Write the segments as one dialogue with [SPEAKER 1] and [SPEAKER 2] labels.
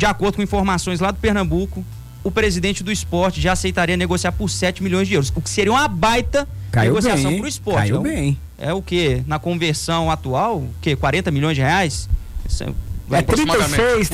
[SPEAKER 1] de acordo com informações lá do Pernambuco, o presidente do Sport já aceitaria negociar por 7 milhões de euros, o que seria uma baita negociação para o Sport.
[SPEAKER 2] Caiu bem.
[SPEAKER 1] É o que? Na conversão atual, o que? 40 milhões de reais?
[SPEAKER 2] É 36,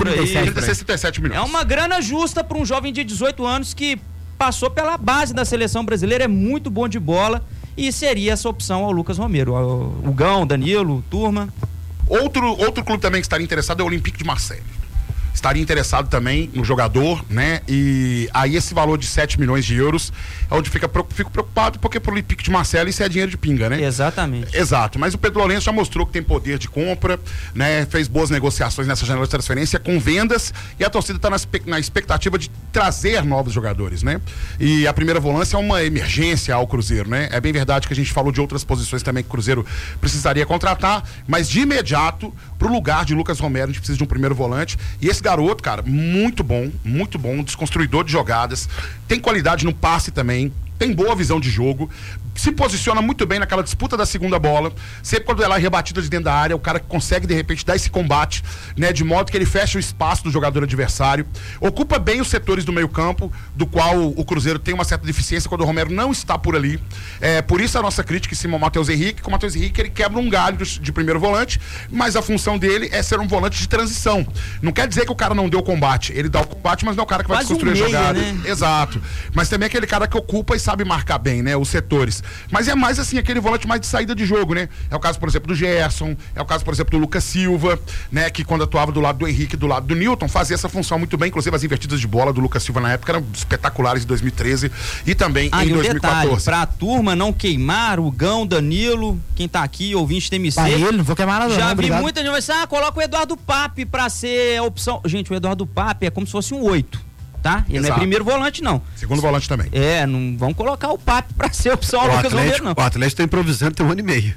[SPEAKER 3] 37 milhões.
[SPEAKER 1] É uma grana justa para um jovem de 18 anos que passou pela base da seleção brasileira, é muito bom de bola, e seria essa opção ao Lucas Romero. O Gão, Danilo, Turma.
[SPEAKER 3] Outro clube também que estaria interessado é o Olympique de Marseille. Estaria interessado também no jogador, né? E aí esse valor de 7 milhões de euros é onde fico preocupado, porque pro Olympique de Marseille isso é dinheiro de pinga, né?
[SPEAKER 1] Exatamente.
[SPEAKER 3] Exato, mas o Pedro Lourenço já mostrou que tem poder de compra, né? Fez boas negociações nessa janela de transferência com vendas, e a torcida está na expectativa de trazer novos jogadores, né? E a primeira volância é uma emergência ao Cruzeiro, né? É bem verdade que a gente falou de outras posições também que o Cruzeiro precisaria contratar, mas de imediato, pro lugar de Lucas Romero, a gente precisa de um primeiro volante, e esse garoto, cara, muito bom, desconstruidor de jogadas, tem qualidade no passe também, tem boa visão de jogo, se posiciona muito bem naquela disputa da segunda bola, sempre quando ela é rebatida de dentro da área, o cara que consegue de repente dar esse combate, né, de modo que ele fecha o espaço do jogador adversário, ocupa bem os setores do meio campo, do qual o Cruzeiro tem uma certa deficiência quando o Romero não está por ali, por isso a nossa crítica em cima ao Matheus Henrique, que o Matheus Henrique ele quebra um galho de primeiro volante, mas a função dele é ser um volante de transição, não quer dizer que o cara não deu combate, ele dá o combate, mas não é o cara que vai desconstruir a jogada, né? Exato, mas também é aquele cara que ocupa e sabe marcar bem, né, os setores, mas é mais assim, aquele volante mais de saída de jogo, né, é o caso, por exemplo, do Gerson, é o caso, por exemplo, do Lucas Silva, né, que quando atuava do lado do Henrique, do lado do Newton, fazia essa função muito bem, inclusive as invertidas de bola do Lucas Silva na época eram espetaculares em 2013 e também em 2014.
[SPEAKER 1] Detalhe, pra turma não queimar, o Gão, Danilo, quem tá aqui, ouvinte TMC,
[SPEAKER 2] ele, não vou queimar nada.
[SPEAKER 1] já
[SPEAKER 2] não,
[SPEAKER 1] vi muita gente vai dizer, coloca o Eduardo Pape pra ser a opção. Gente, o Eduardo Pape é como se fosse um 8. Tá? Ele não é primeiro volante, não.
[SPEAKER 3] Segundo volante também.
[SPEAKER 1] Não vão colocar o Pape pra ser opção ao Lucas Romero, não.
[SPEAKER 4] O Atlético tá improvisando tem 1 ano e meio.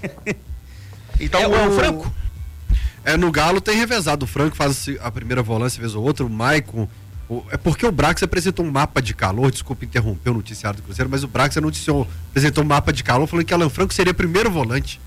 [SPEAKER 3] Então
[SPEAKER 1] o Franco?
[SPEAKER 4] No Galo tem revezado. O Franco faz a primeira volância, vez ou outra, o Maicon. É porque o Brax apresentou um mapa de calor, desculpa interromper o noticiário do Cruzeiro, mas o Brax apresentou um mapa de calor falando que Alan Franco seria primeiro volante.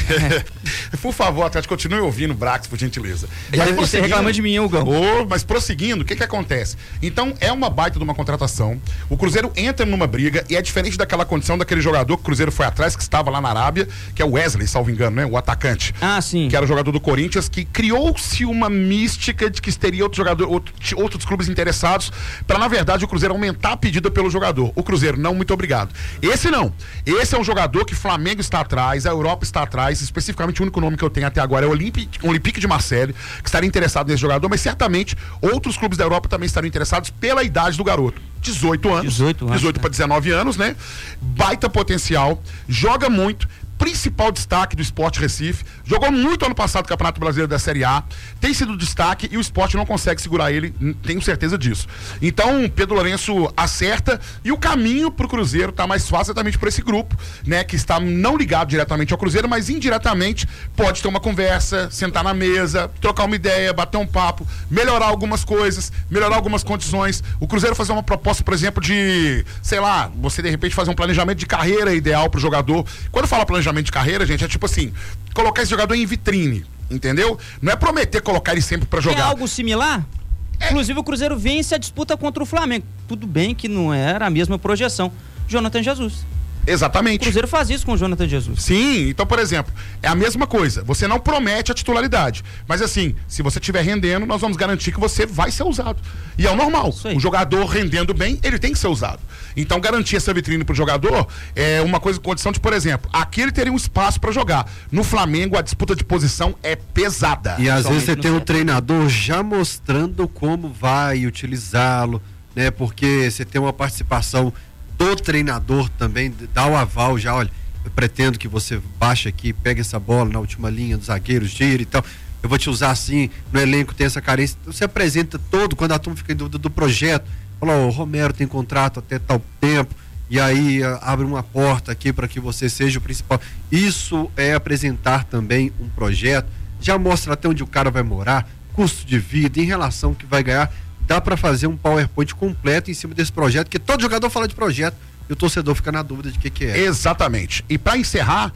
[SPEAKER 3] Por favor, Atlético, continue ouvindo o Brax, por gentileza.
[SPEAKER 1] Você reclama de mim, Gão.
[SPEAKER 3] Mas prosseguindo, o que acontece? Então, é uma baita de uma contratação. O Cruzeiro entra numa briga e é diferente daquela condição daquele jogador que o Cruzeiro foi atrás, que estava lá na Arábia, que é o Wesley, salvo engano, né? O atacante.
[SPEAKER 1] Sim.
[SPEAKER 3] Que era o jogador do Corinthians, que criou-se uma mística de que teria outros clubes interessados para, na verdade, o Cruzeiro aumentar a pedida pelo jogador. O Cruzeiro, não, muito obrigado. Esse não. Esse é um jogador que o Flamengo está atrás, a Europa está atrás, especificamente o único nome que eu tenho até agora é o Olympique de Marseille, que estaria interessado nesse jogador, mas certamente outros clubes da Europa também estariam interessados pela idade do garoto. 18 para 19 anos, né? Baita potencial, joga muito, principal destaque do Sport Recife, jogou muito ano passado no Campeonato Brasileiro da Série A, tem sido destaque e o Sport não consegue segurar ele, tenho certeza disso. Então, Pedro Lourenço acerta e o caminho pro Cruzeiro tá mais fácil exatamente por esse grupo, né, que está não ligado diretamente ao Cruzeiro, mas indiretamente pode ter uma conversa, sentar na mesa, trocar uma ideia, bater um papo, melhorar algumas coisas, melhorar algumas condições. O Cruzeiro fazer uma proposta, por exemplo, de, sei lá, você de repente fazer um planejamento de carreira ideal pro jogador. Quando fala planejamento de carreira, gente, é tipo assim, colocar esse jogador em vitrine, entendeu? Não é prometer colocar ele sempre pra jogar.
[SPEAKER 1] É algo similar? Inclusive o Cruzeiro vence a disputa contra o Flamengo. Tudo bem que não era a mesma projeção. Jonathan Jesus.
[SPEAKER 3] Exatamente.
[SPEAKER 1] O Cruzeiro faz isso com o Jonathan Jesus.
[SPEAKER 3] Sim, então, por exemplo, é a mesma coisa. Você não promete a titularidade. Mas assim, se você estiver rendendo, nós vamos garantir que você vai ser usado. E é o normal. O jogador rendendo bem, ele tem que ser usado. Então, garantir essa vitrine pro jogador é uma condição de, por exemplo, aqui ele teria um espaço para jogar. No Flamengo, a disputa de posição é pesada.
[SPEAKER 4] E às vezes você tem um treinador já mostrando como vai utilizá-lo, né? Porque você tem uma participação do treinador também, dá o aval já, olha, eu pretendo que você baixe aqui, pegue essa bola na última linha dos zagueiros, gira e tal, eu vou te usar assim, no elenco tem essa carência, você apresenta todo, quando a turma fica em dúvida do projeto, fala, o Romero tem contrato até tal tempo, e aí abre uma porta aqui para que você seja o principal. Isso é apresentar também um projeto, já mostra até onde o cara vai morar, custo de vida, em relação ao que vai ganhar. Dá para fazer um PowerPoint completo em cima desse projeto, porque todo jogador fala de projeto. e o torcedor fica na dúvida de que é.
[SPEAKER 3] Exatamente. E para encerrar,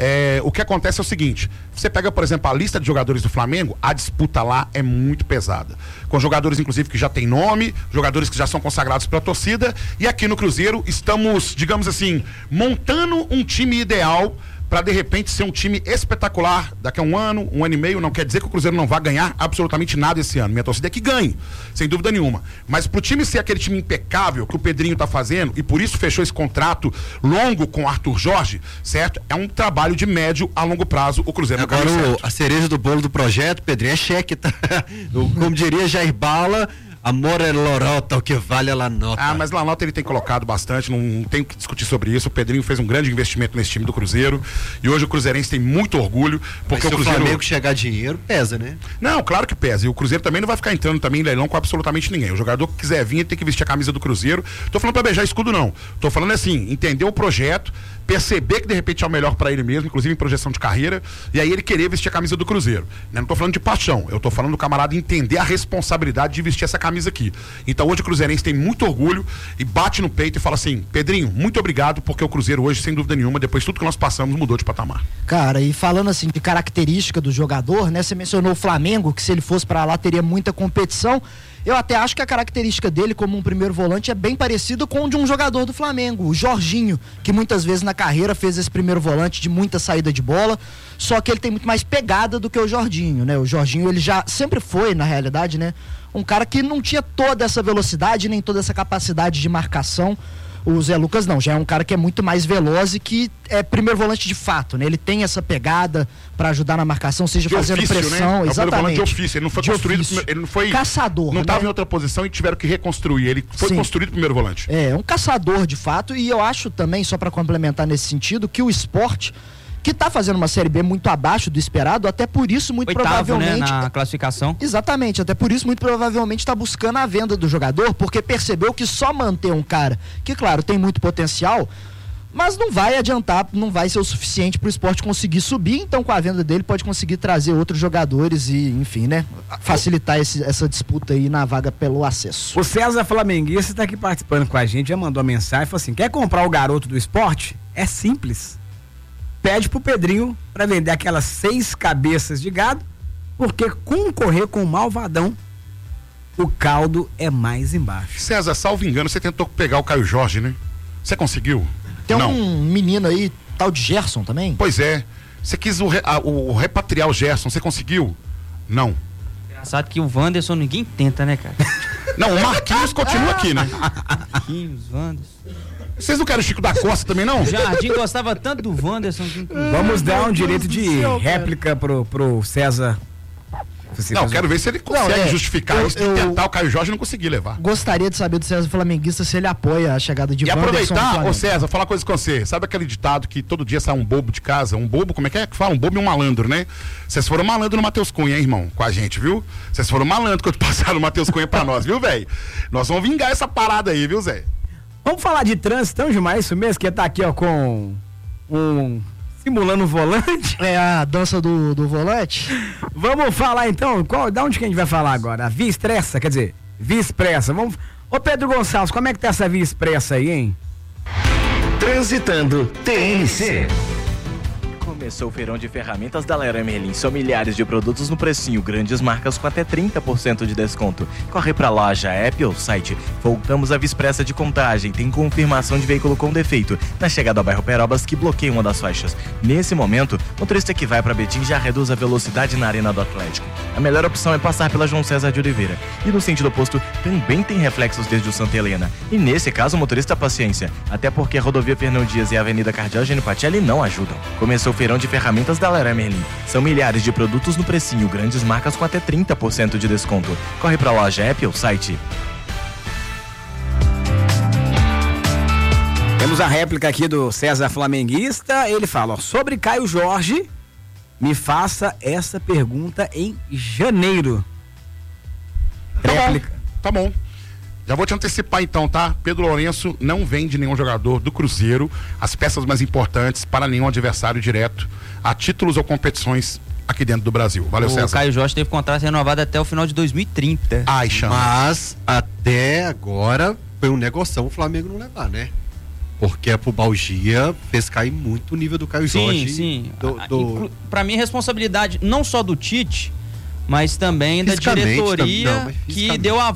[SPEAKER 3] o que acontece é o seguinte: você pega, por exemplo, a lista de jogadores do Flamengo, a disputa lá é muito pesada. Com jogadores, inclusive, que já têm nome, jogadores que já são consagrados pela torcida, e aqui no Cruzeiro estamos, digamos assim, montando um time ideal para de repente ser um time espetacular daqui a um ano e meio. Não quer dizer que o Cruzeiro não vai ganhar absolutamente nada esse ano. Minha torcida é que ganhe, sem dúvida nenhuma. Mas pro time ser aquele time impecável que o Pedrinho tá fazendo, e por isso fechou esse contrato longo com o Arthur Jorge, certo? É um trabalho de médio a longo prazo o Cruzeiro.
[SPEAKER 4] Agora a cereja do bolo do projeto, Pedrinho, é cheque, tá? Como diria Jair Bala, amor é lorota, o que vale é la nota.
[SPEAKER 3] Ah, mas la nota ele tem colocado bastante, não tem que discutir sobre isso. O Pedrinho fez um grande investimento nesse time do Cruzeiro e hoje o cruzeirense tem muito orgulho, porque
[SPEAKER 4] mas
[SPEAKER 3] o Cruzeiro...
[SPEAKER 4] se o Flamengo chegar dinheiro, pesa, né?
[SPEAKER 3] Não, claro que pesa, e o Cruzeiro também não vai ficar entrando também em leilão com absolutamente ninguém. O jogador que quiser vir tem que vestir a camisa do Cruzeiro. Tô falando pra beijar escudo, não. Tô falando assim, entender o projeto, perceber que de repente é o melhor para ele mesmo, inclusive em projeção de carreira, e aí ele querer vestir a camisa do Cruzeiro. Não tô falando de paixão, eu tô falando do camarada entender a responsabilidade de vestir essa camisa aqui. Então hoje o cruzeirense tem muito orgulho e bate no peito e fala assim: Pedrinho, muito obrigado, porque o Cruzeiro hoje, sem dúvida nenhuma, depois de tudo que nós passamos, mudou de patamar.
[SPEAKER 2] Cara, e falando assim de característica do jogador, né? Você mencionou o Flamengo, que se ele fosse para lá teria muita competição. Eu até acho que a característica dele como um primeiro volante é bem parecido com o de um jogador do Flamengo, o Jorginho, que muitas vezes na carreira fez esse primeiro volante de muita saída de bola, só que ele tem muito mais pegada do que o Jorginho, né? O Jorginho, ele já sempre foi, na realidade, né, um cara que não tinha toda essa velocidade, nem toda essa capacidade de marcação. O Zé Lucas não, já é um cara que é muito mais veloz e que é primeiro volante de fato, né? Ele tem essa pegada para ajudar na marcação, seja
[SPEAKER 3] de
[SPEAKER 2] fazendo
[SPEAKER 3] ofício,
[SPEAKER 2] pressão,
[SPEAKER 3] né?
[SPEAKER 2] exatamente.
[SPEAKER 3] É o de ofício, ele não foi
[SPEAKER 2] de
[SPEAKER 3] construído,
[SPEAKER 2] ofício.
[SPEAKER 3] ele não foi
[SPEAKER 2] caçador,
[SPEAKER 3] não estava
[SPEAKER 2] né?
[SPEAKER 3] em outra posição e tiveram que reconstruir, ele foi construído primeiro volante.
[SPEAKER 2] É, um caçador de fato, e eu acho também, só para complementar nesse sentido, que o Sport, que tá fazendo uma Série B muito abaixo do esperado, até por isso muito provavelmente,
[SPEAKER 1] né, na classificação.
[SPEAKER 2] Exatamente, até por isso muito provavelmente está buscando a venda do jogador, porque percebeu que só manter um cara que, claro, tem muito potencial, mas não vai adiantar, não vai ser o suficiente para o Sport conseguir subir. Então com a venda dele pode conseguir trazer outros jogadores e, enfim, né, facilitar essa disputa aí na vaga pelo acesso.
[SPEAKER 5] O César Flamenguista está aqui participando com a gente, já mandou uma mensagem e falou assim: quer comprar o garoto do Sport? É simples. Pede pro Pedrinho para vender aquelas 6 cabeças de gado, porque concorrer com o Malvadão, o caldo é mais embaixo.
[SPEAKER 3] César, salvo engano, você tentou pegar o Caio Jorge, né? Você conseguiu?
[SPEAKER 2] Tem um menino aí, tal de Gerson também?
[SPEAKER 3] Pois é. Você quis repatriar o Gerson, você conseguiu? Não.
[SPEAKER 1] Engraçado que o Wanderson ninguém tenta, né, cara?
[SPEAKER 3] Não, o Marquinhos continua aqui, né?
[SPEAKER 1] Marquinhos, Wanderson.
[SPEAKER 3] Vocês não querem o Chico da Costa também, não?
[SPEAKER 1] O Jardim gostava tanto do Wanderson.
[SPEAKER 5] Vamos dar um direito de réplica pro César.
[SPEAKER 3] Não, quero ver se ele consegue justificar isso. Tentar o Caio Jorge não conseguir levar.
[SPEAKER 2] Gostaria de saber do César Flamenguista se ele apoia a chegada de Wanderson.
[SPEAKER 3] E aproveitar, ô César, falar uma coisa com você. Sabe aquele ditado que todo dia sai um bobo de casa? Um bobo, como é que fala? Um bobo e um malandro, né? Vocês foram malandro no Matheus Cunha, hein, irmão? Com a gente, viu? Vocês foram malandro quando passaram o Matheus Cunha pra nós, viu, velho? Nós vamos vingar essa parada aí, viu, Zé?
[SPEAKER 5] Vamos falar de trânsito, então, Gilmar, isso mesmo? Que tá aqui, ó, com simulando o volante.
[SPEAKER 2] É a dança do volante.
[SPEAKER 5] Vamos falar, então, da onde que a gente vai falar agora? A Via Expressa, quer dizer, Via Expressa. Vamos... Ô, Pedro Gonçalves, como é que tá essa Via Expressa aí, hein?
[SPEAKER 6] Transitando TNC.
[SPEAKER 7] Começou o feirão de ferramentas da Leroy Merlin. São milhares de produtos no precinho, grandes marcas com até 30% de desconto. Corre pra loja, app ou site. Voltamos à Via Expressa de Contagem. Tem confirmação de veículo com defeito na chegada ao bairro Perobas, que bloqueia uma das faixas. Nesse momento, o motorista que vai para Betim já reduz a velocidade na Arena do Atlético. A melhor opção é passar pela João César de Oliveira. E no sentido oposto, também tem reflexos desde o Santa Helena. E nesse caso, o motorista paciência, até porque a rodovia Fernão Dias e a Avenida Cardeal Eugênio Patelli não ajudam. Começou o feirão de ferramentas da Leroy Merlin. São milhares de produtos no precinho, grandes marcas com até 30% de desconto. Corre pra loja, app ou site.
[SPEAKER 5] Temos a réplica aqui do César Flamenguista. Ele fala, ó, sobre Caio Jorge, me faça essa pergunta em janeiro. Réplica.
[SPEAKER 3] Tá bom. Já vou te antecipar então, tá? Pedro Lourenço não vende nenhum jogador do Cruzeiro as peças mais importantes para nenhum adversário direto a títulos ou competições aqui dentro do Brasil. Valeu, César.
[SPEAKER 1] O Caio Jorge teve contrato renovado até o final de 2030.
[SPEAKER 3] Ai, chama.
[SPEAKER 4] Mas até agora foi um negoção o Flamengo não levar, né? Porque a pubalgia fez cair muito o nível do Caio Jorge.
[SPEAKER 1] Sim. Pra mim, responsabilidade não só do Tite, mas também da
[SPEAKER 4] Fisicamente,
[SPEAKER 1] diretoria
[SPEAKER 4] mas
[SPEAKER 1] que
[SPEAKER 4] fisicamente.
[SPEAKER 1] deu a